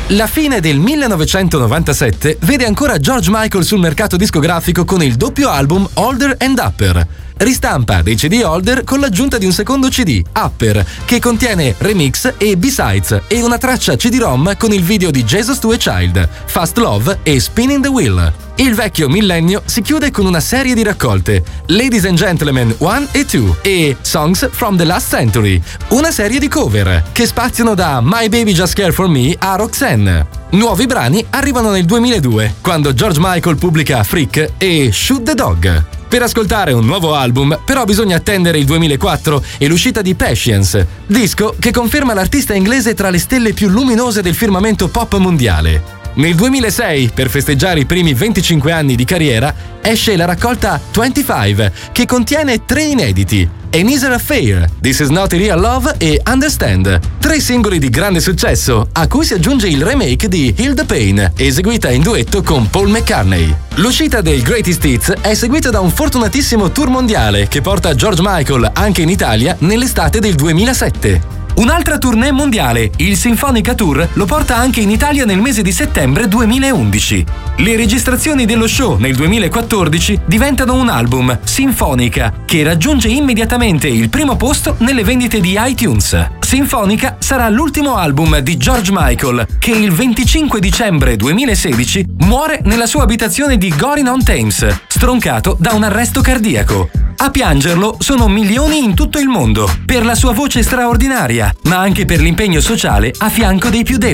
La fine del 1997 vede ancora George Michael sul mercato discografico con il doppio album Older and Upper. Ristampa dei CD Older con l'aggiunta di un secondo CD, Upper, che contiene remix e B-sides e una traccia CD-ROM con il video di Jesus to a Child, Fast Love e Spinning the Wheel. Il vecchio millennio si chiude con una serie di raccolte, Ladies and Gentlemen 1 e 2 e Songs from the Last Century, una serie di cover che spaziano da My Baby Just Care for Me a Roxanne. Nuovi brani arrivano nel 2002, quando George Michael pubblica Freak e Shoot the Dog. Per ascoltare un nuovo album, però, bisogna attendere il 2004 e l'uscita di Patience, disco che conferma l'artista inglese tra le stelle più luminose del firmamento pop mondiale. Nel 2006, per festeggiare i primi 25 anni di carriera, esce la raccolta 25, che contiene 3 inediti: An Easier Affair, This Is Not a Real Love e Understand, 3 singoli di grande successo, a cui si aggiunge il remake di Heal the Pain, eseguita in duetto con Paul McCartney. L'uscita del Greatest Hits è seguita da un fortunatissimo tour mondiale che porta George Michael anche in Italia nell'estate del 2007. Un'altra tournée mondiale, il Sinfonica Tour, lo porta anche in Italia nel mese di settembre 2011. Le registrazioni dello show nel 2014 diventano un album, Sinfonica, che raggiunge immediatamente il primo posto nelle vendite di iTunes. Sinfonica sarà l'ultimo album di George Michael, che il 25 dicembre 2016 muore nella sua abitazione di Goring-on-Thames, stroncato da un arresto cardiaco. A piangerlo sono milioni in tutto il mondo, per la sua voce straordinaria, ma anche per l'impegno sociale a fianco dei più deboli.